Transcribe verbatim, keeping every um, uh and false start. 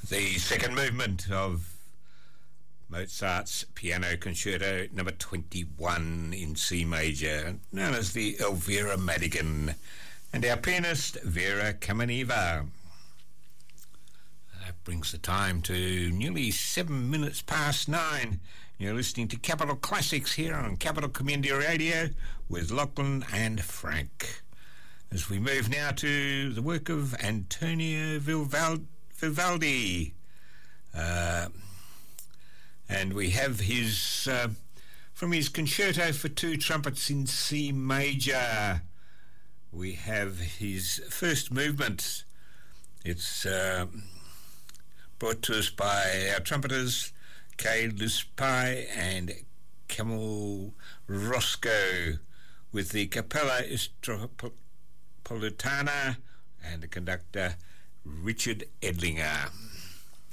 The second movement of Mozart's Piano Concerto number twenty-one in C major, known as the Elvira Madigan, and our pianist Vera Kameneva. That brings the time to nearly seven minutes past nine. You're listening to Capital Classics here on Capital Community Radio with Lachlan and Frank. As we move now to the work of Antonio Vivaldi, Vivaldi. Uh, and we have his uh, from his Concerto for Two Trumpets in C major, we have his first movement. It's uh, brought to us by our trumpeters Kay Luspai and Camille Roscoe, with the Capella Istropolitana and the conductor Richard Edlinger.